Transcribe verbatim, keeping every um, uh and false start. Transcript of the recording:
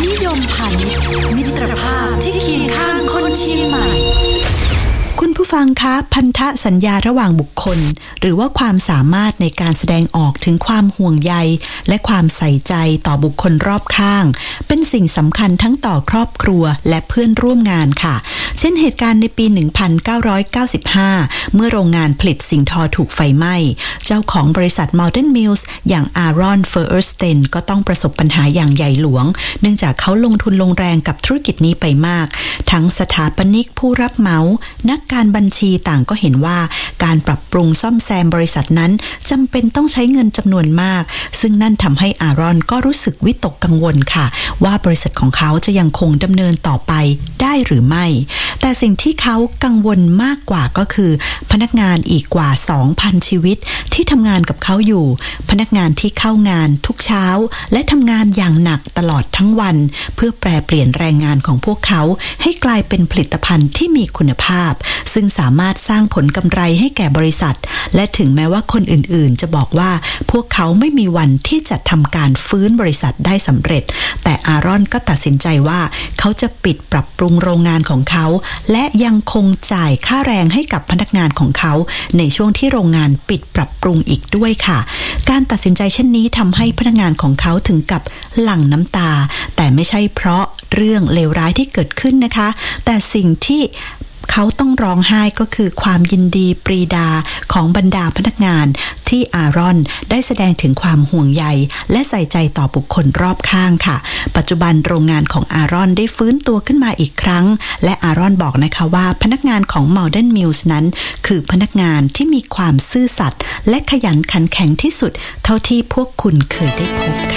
นิยมพาณิชย์มิตรภาพที่เคียงข้างคนเชียงใหม่คุณผู้ฟังคะพันธสัญญาระหว่างบุคคลหรือว่าความสามารถในการแสดงออกถึงความห่วงใยและความใส่ใจต่อบุคคลรอบข้างเป็นสิ่งสำคัญทั้งต่อครอบครัวและเพื่อนร่วมงานค่ะเช่นเหตุการณ์ในปี หนึ่งพันเก้าร้อยเก้าสิบห้า เมื่อโรงงานผลิตสิ่งทอถูกไฟไหม้เจ้าของบริษัท Malden Mills อย่างอารอน เฟอร์สเตนก็ต้องประสบปัญหาอย่างใหญ่หลวงเนื่องจากเขาลงทุนลงแรงกับธุรกิจนี้ไปมากทั้งสถาปนิกผู้รับเหมานักการบัญชีต่างก็เห็นว่าการปรับปรุงซ่อมแซมบริษัทนั้นจำเป็นต้องใช้เงินจำนวนมากซึ่งนั่นทำให้อารอนก็รู้สึกวิตกกังวลค่ะว่าบริษัทของเขาจะยังคงดำเนินต่อไปได้หรือไม่แต่สิ่งที่เขากังวลมากกว่าก็คือพนักงานอีกกว่า สองพัน ชีวิตที่ทำงานกับเขาอยู่พนักงานที่เข้างานทุกเช้าและทำงานอย่างหนักตลอดทั้งวันเพื่อแปรเปลี่ยนแรงงานของพวกเขาให้กลายเป็นผลิตภัณฑ์ที่มีคุณภาพซึ่งสามารถสร้างผลกำไรให้แก่บริษัทและถึงแม้ว่าคนอื่นๆจะบอกว่าพวกเขาไม่มีวันที่จะทำการฟื้นบริษัทได้สำเร็จแต่อารอนก็ตัดสินใจว่าเขาจะปิดปรับปรุงโรงงานของเขาและยังคงจ่ายค่าแรงให้กับพนักงานของเขาในช่วงที่โรงงานปิดปรับปรุงอีกด้วยค่ะการตัดสินใจเช่นนี้ทำให้พนักงานของเขาถึงกับหลั่งน้ำตาแต่ไม่ใช่เพราะเรื่องเลวร้ายที่เกิดขึ้นนะคะแต่สิ่งที่เขาต้องร้องไห้ก็คือความยินดีปรีดาของบรรดาพนักงานที่อารอนได้แสดงถึงความห่วงใยและใส่ใจต่อบุคคลรอบข้างค่ะปัจจุบันโรงงานของอารอนได้ฟื้นตัวขึ้นมาอีกครั้งและอารอนบอกนะคะว่าพนักงานของ Malden Mills นั้นคือพนักงานที่มีความซื่อสัตย์และขยันขันแข็งที่สุดเท่าที่พวกคุณเคยได้พบค่ะ